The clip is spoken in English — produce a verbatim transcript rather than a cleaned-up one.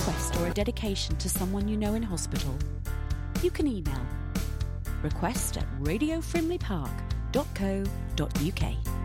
request or a dedication to someone you know in hospital, you can email request at radio frimley park dot co dot uk.